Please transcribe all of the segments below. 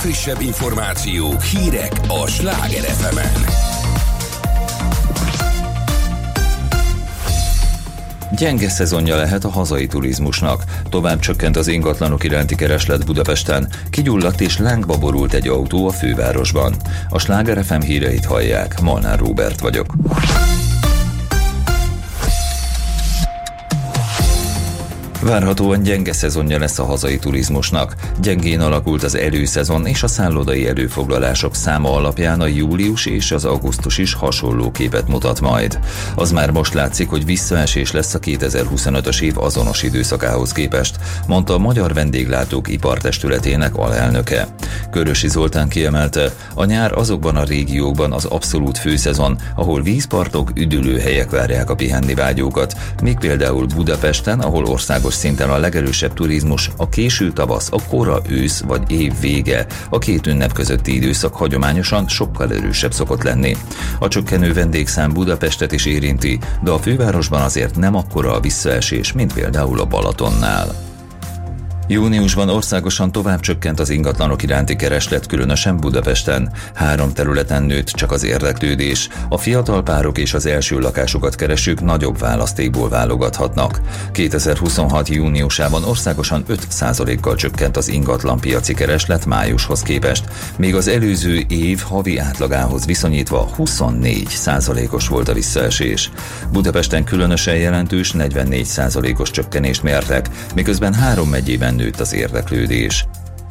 legfrissebb információk, hírek a Sláger FM-en. Gyenge szezonja lehet a hazai turizmusnak. Tovább csökkent az ingatlanok iránti kereslet Budapesten. Kigyulladt és lángba borult egy autó a fővárosban. A Sláger FM híreit hallják. Molnár Róbert vagyok. Várhatóan gyenge szezonja lesz a hazai turizmusnak. Gyengén alakult az előszezon, és a szállodai előfoglalások száma alapján a július és az augusztus is hasonló képet mutat majd. Az már most látszik, hogy visszaesés lesz a 2025-ös év azonos időszakához képest, mondta a Magyar Vendéglátók Ipartestületének alelnöke. Körösi Zoltán kiemelte, a nyár azokban a régiókban az abszolút főszezon, ahol vízpartok, üdülőhelyek várják a pihenni vágyókat, míg például Budapesten, ahol országos szinten a legerősebb turizmus a késő tavasz, a kora ősz vagy év vége, a két ünnep közötti időszak hagyományosan sokkal erősebb szokott lenni. A csökkenő vendégszám Budapestet is érinti, de a fővárosban azért nem akkora a visszaesés, mint például a Balatonnál. Júniusban országosan tovább csökkent az ingatlanok iránti kereslet, különösen Budapesten. 3 területen nőtt csak az érdeklődés. A fiatal párok és az első lakásukat keresők nagyobb választékból válogathatnak. 2026. júniusában országosan 5%-kal csökkent az ingatlanpiaci kereslet májushoz képest, míg az előző év havi átlagához viszonyítva 24%-os volt a visszaesés. Budapesten különösen jelentős 44%-os csökkenést mértek, miközben 3 megyében nőtt az érdeklődés.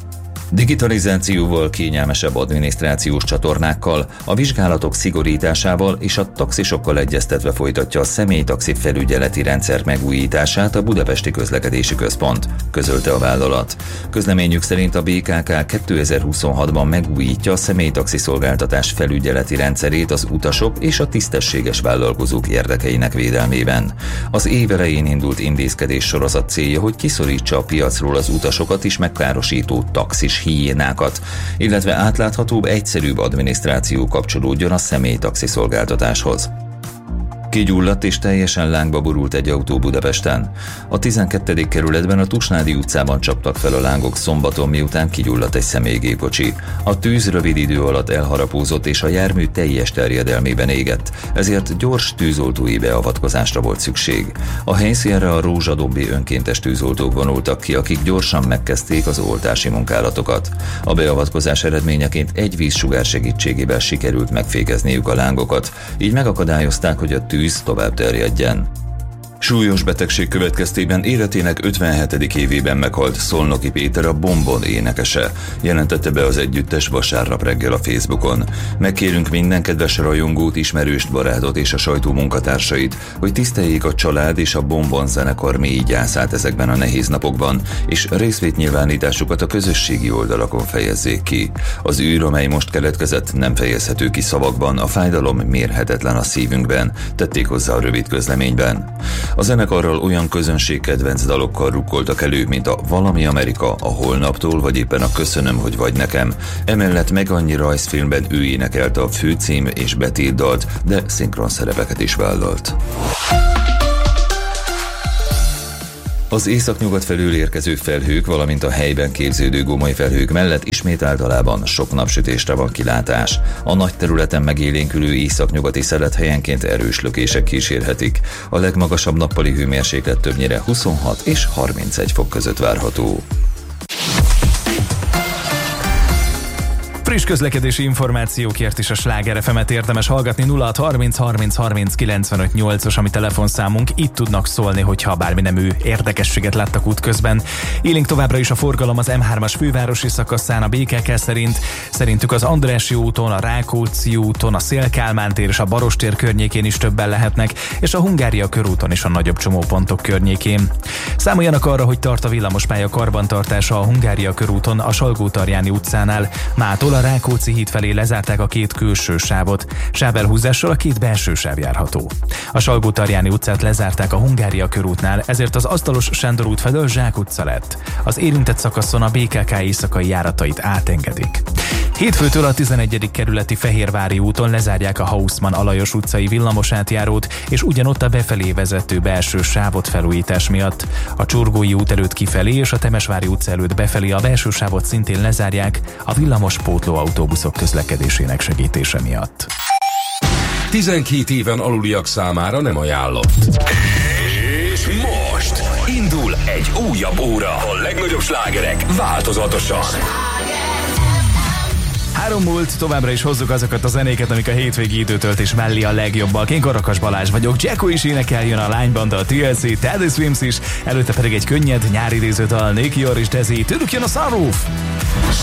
Digitalizációval, kényelmesebb adminisztrációs csatornákkal, a vizsgálatok szigorításával és a taxisokkal egyeztetve folytatja a személytaxi felügyeleti rendszer megújítását a Budapesti Közlekedési Központ, közölte a vállalat. Közleményük szerint a BKK 2026-ban megújítja a személytaxi szolgáltatás felügyeleti rendszerét az utasok és a tisztességes vállalkozók érdekeinek védelmében. Az év elején indult intézkedés sorozat célja, hogy kiszorítsa a piacról az utasokat is megkárosító taxis hiénákat, illetve átláthatóbb, egyszerűbb adminisztráció kapcsolódjon a személytaxi szolgáltatáshoz. Kigyulladt és teljesen lángba borult egy autó Budapesten. A 12. kerületben a Tusnádi utcában csaptak fel a lángok szombaton, miután kigyulladt egy személygépkocsi. A tűz rövid idő alatt elharapózott és a jármű teljes terjedelmében égett, ezért gyors tűzoltói beavatkozásra volt szükség. A helyszínre a rózsadombi önkéntes tűzoltók vonultak ki, akik gyorsan megkezdték az oltási munkálatokat. A beavatkozás eredményeként egy vízsugár segítségével sikerült megfékezniük a lángokat, így megakadályozták, hogy a tűz tovább terjedjen. Súlyos betegség következtében életének 57. évében meghalt Szolnoki Péter, a Bombon énekese, jelentette be az együttes vasárnap reggel a Facebookon. Megkérünk minden kedves rajongót, ismerőst, barátot és a sajtó munkatársait, hogy tiszteljék a család és a Bombon zenekar mély gyászát ezekben a nehéz napokban, és részvétnyilvánításukat a közösségi oldalakon fejezzék ki. Az űr, amely most keletkezett, nem fejezhető ki szavakban, a fájdalom mérhetetlen a szívünkben, tették hozzá a rövid közleményben. A zenekarral olyan közönségkedvenc dalokkal rukkoltak elő, mint a Valami Amerika, a Holnaptól, vagy éppen a Köszönöm, hogy vagy nekem. Emellett Meg annyi rajzfilmben ő énekelte a főcím és betétdalt, de szinkron szerepeket is vállalt. Az északnyugat felől érkező felhők, valamint a helyben képződő gomoly felhők mellett ismét általában sok napsütésre van kilátás. A nagy területen megélénkülő északnyugati szelet helyenként erős lökések kísérhetik. A legmagasabb nappali hőmérséklet többnyire 26 és 31 fok között várható. Friss közlekedési információkért is a Sláger FM-et érdemes hallgatni. 0630 30 30 95 8-os a mi telefonszámunk. Itt tudnak szólni, hogyha bármi nemű érdekességet láttak útközben. Élénk továbbra is a forgalom az M3-as fővárosi szakaszán, a BKK szerintük az Andrássy úton, a Rákóczi úton, a Széll-Kálmán tér és a Barostér környékén is többen lehetnek, és a Hungária körúton is a nagyobb csomópontok környékén. Számoljanak arra, hogy tart a villamospálya karbantartása a Hungária körúton, a Salgótarjáni utcánál. Mától a Rákóczi híd felé lezárták a 2 külső sávot, sávelhúzással a 2 belső sáv járható. A Salgótarjáni utcát lezárták a Hungária körútnál, ezért az Asztalos Sándor út felől Zsák utca lett. Az érintett szakaszon a BKK éjszakai járatait átengedik. Hétfőtől a 11. kerületi Fehérvári úton lezárják a Haussmann Alajos utcai villamosátjárót, és ugyanott a befelé vezető belső sávot felújítás miatt. A Csurgói út előtt kifelé és a Temesvári utca előtt befelé a belső sávot szintén lezárják a villamos pótlóautóbuszok közlekedésének segítése miatt. 12 éven aluliak számára nem ajánlott. És most indul egy újabb óra. A legnagyobb slágerek változatosan. 3 múlt, továbbra is hozzuk azokat a zenéket, amik a hétvégi időtöltés mellé a legjobbak. Én Karakas Balázs vagyok, Jacko is énekeljön, a lánybanda, a TLC, Teddy Swims is, előtte pedig egy könnyed nyári idéződal, Nicky Orr és Desi, tőlük jön a Sunroof.